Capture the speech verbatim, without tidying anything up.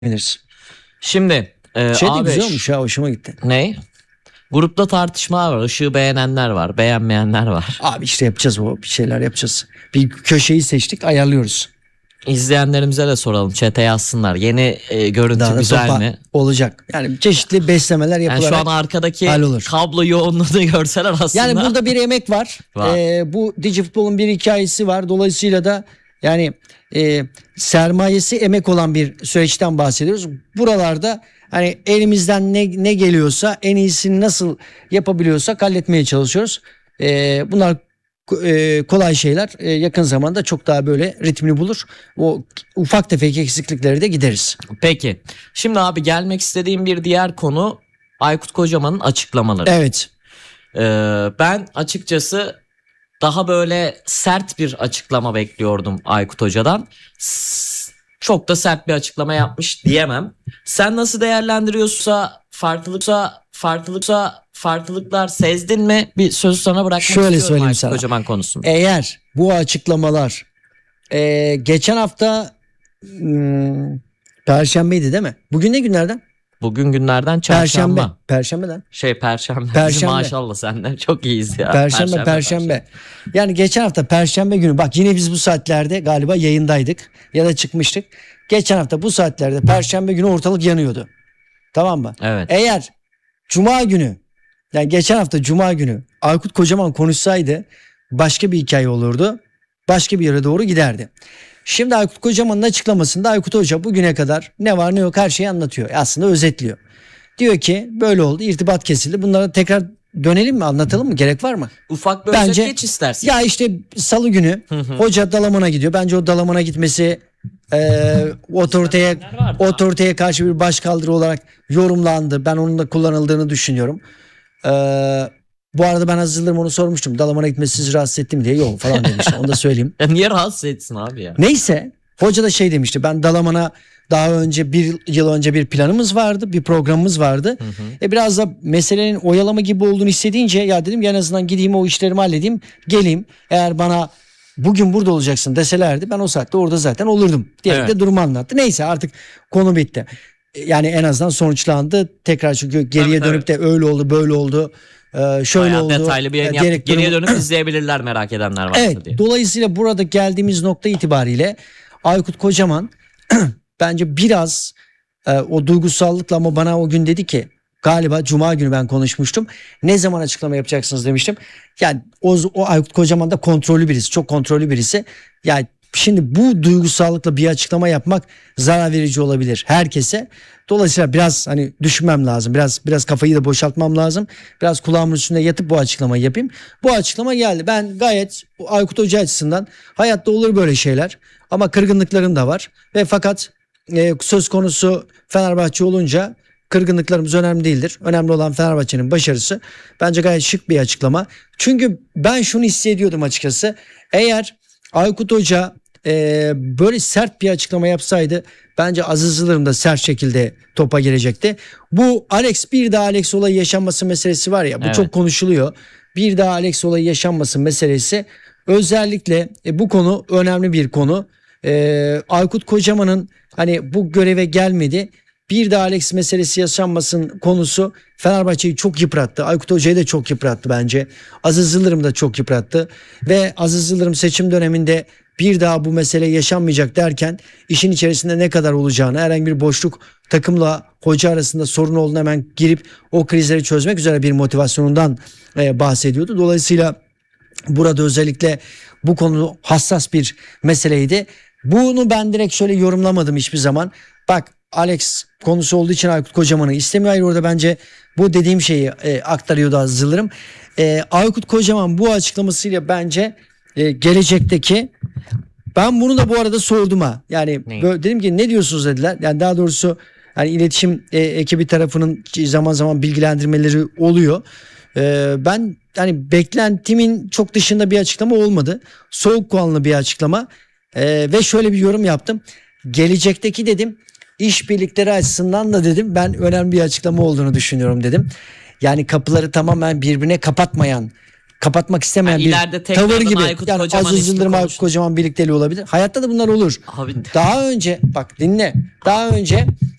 Biliriz. Şimdi e, Şey de abi güzel olmuş ya, hoşuma gitti. ne? Grupta tartışma var. Işığı beğenenler var. Beğenmeyenler var. Abi işte yapacağız, o bir şeyler yapacağız. Bir köşeyi seçtik, ayarlıyoruz. İzleyenlerimize de soralım. Chat'e yazsınlar. Yeni e, görüntü Daha da güzel topa mi? olacak. Yani çeşitli beslemeler Yani yapılarak. şu an arkadaki hallolur. kablo yoğunluğunu görseler aslında. Yani burada bir emek var. Var. Ee, bu Digifutbol'un bir hikayesi var. Dolayısıyla da yani e, sermayesi emek olan bir süreçten bahsediyoruz. Buralarda hani elimizden ne, ne geliyorsa, en iyisini nasıl yapabiliyorsak halletmeye çalışıyoruz. Ee, bunlar e, kolay şeyler. E, yakın zamanda çok daha böyle ritmini bulur. O ufak tefek eksiklikleri de gideriz. Peki. Şimdi abi gelmek istediğim bir diğer konu Aykut Kocaman'ın açıklamaları. Evet. Ee, ben açıkçası daha böyle sert bir açıklama bekliyordum Aykut Hoca'dan. S- Çok da sert bir açıklama yapmış diyemem. Sen nasıl değerlendiriyorsa farklılıksa farklılıksa farklılıklar sezdin mi? Bir sözü sana bırakmak Şöyle istiyorum söyleyeyim Aykut sana. Kocaman konusunda. Eğer bu açıklamalar e, geçen hafta hmm, Perşembeydi değil mi? Bugün ne günlerden? Bugün günlerden çarşamba. Perşembe. Perşembeden. Şey perşembe. Perşembe. Maşallah senden çok iyiyiz ya. Perşembe, perşembe. Yani geçen hafta Perşembe günü, bak yine biz bu saatlerde galiba yayındaydık ya da çıkmıştık. Geçen hafta bu saatlerde Perşembe günü ortalık yanıyordu. Tamam mı? Evet. Eğer Cuma günü, yani geçen hafta Cuma günü Aykut Kocaman konuşsaydı başka bir hikaye olurdu. Başka bir yere doğru giderdi. Şimdi Aykut Kocaman'ın açıklamasında Aykut Hoca bugüne kadar ne var ne yok her şeyi anlatıyor. Aslında özetliyor. Diyor ki böyle oldu, irtibat kesildi. Bunlara tekrar dönelim mi, anlatalım mı? Gerek var mı? Ufak bir Bence- özet geç istersen. Ya işte salı günü hoca Dalaman'a gidiyor. Bence o Dalaman'a gitmesi e, otoriteye vardı. otoriteye karşı bir başkaldırı olarak yorumlandı. Ben onun da kullanıldığını düşünüyorum. E, bu arada ben hazırlarım onu sormuştum. Dalaman'a gitmesi sizi rahatsız etti mi diye. Yok falan demişti. Onu da söyleyeyim. Ya niye rahatsız etsin abi ya? Neyse, hoca da şey demişti. Ben Dalaman'a daha önce bir yıl önce bir planımız vardı. Bir programımız vardı. E biraz da meselenin oyalama gibi olduğunu hissedince ya dedim ki en azından gideyim o işlerimi halledeyim. Geleyim. Eğer bana bugün burada olacaksın deselerdi ben o saatte orada zaten olurdum diye Evet. de durumu anlattı. Neyse artık konu bitti. Yani en azından sonuçlandı. Tekrar çünkü geriye Tabii, dönüp de öyle oldu böyle oldu. e, Şöyle Bayağı oldu. detaylı bir yayın e, yaptık. diyerek Geriye durumu- dönüp izleyebilirler merak edenler varsa Evet, diye. dolayısıyla burada geldiğimiz nokta itibariyle Aykut Kocaman bence biraz e, o duygusallıkla, ama bana o gün dedi ki galiba Cuma günü ben konuşmuştum. Ne zaman açıklama yapacaksınız demiştim. Yani o, o Aykut Kocaman da kontrollü birisi, çok kontrollü birisi. Yani şimdi bu duygusallıkla bir açıklama yapmak zarar verici olabilir herkese. Dolayısıyla biraz hani düşünmem lazım. Biraz biraz kafayı da boşaltmam lazım. Biraz kulağımın üstünde yatıp bu açıklamayı yapayım. Bu açıklama geldi. Ben gayet Aykut Hoca açısından hayatta olur böyle şeyler. Ama kırgınlıklarım da var. Ve fakat e, söz konusu Fenerbahçe olunca kırgınlıklarımız önemli değildir. Önemli olan Fenerbahçe'nin başarısı. Bence gayet şık bir açıklama. Çünkü ben şunu hissediyordum açıkçası. Eğer Aykut Hoca e, böyle sert bir açıklama yapsaydı bence Aziz Yıldırım da sert şekilde topa girecekti. Bu Alex bir daha Alex olayı yaşanması meselesi var ya, bu Evet. çok konuşuluyor. Bir daha Alex olayı yaşanması meselesi özellikle e, bu konu önemli bir konu. E, Aykut Kocaman'ın hani bu göreve gelmedi. Bir daha Alex meselesi yaşanmasın konusu Fenerbahçe'yi çok yıprattı. Aykut Hoca'yı da çok yıprattı bence. Aziz Yıldırım da çok yıprattı. Ve Aziz Yıldırım seçim döneminde bir daha bu mesele yaşanmayacak derken işin içerisinde ne kadar olacağını, herhangi bir boşluk takımla hoca arasında sorun olduğunu hemen girip o krizleri çözmek üzere bir motivasyonundan e, bahsediyordu. Dolayısıyla burada özellikle bu konu hassas bir meseleydi. Bunu ben direkt şöyle yorumlamadım hiçbir zaman. Bak Alex konusu olduğu için Aykut Kocaman'ı istemiyor. Hayır, orada bence bu dediğim şeyi e, aktarıyordu Aziz Yıldırım. E, Aykut Kocaman bu açıklamasıyla bence e, gelecekteki, ben bunu da bu arada sordum ha. Yani Ne? böyle dedim ki ne diyorsunuz dediler. Yani daha doğrusu yani iletişim e, ekibi tarafının zaman zaman bilgilendirmeleri oluyor. E, ben hani beklentimin çok dışında bir açıklama olmadı. Soğukkanlı bir açıklama. E, ve şöyle bir yorum yaptım. Gelecekteki dedim işbirlikleri açısından da dedim ben önemli bir açıklama olduğunu düşünüyorum dedim. Yani kapıları tamamen birbirine kapatmayan kapatmak istemeyen Yani bir ileride tekrardan tavır gibi. Aykut Yani Kocaman Aziz ismi Yıldırım, Aykut konuşulur. Kocaman birlikteliği olabilir. Hayatta da bunlar olur. Abi Daha önce bak dinle. Daha önce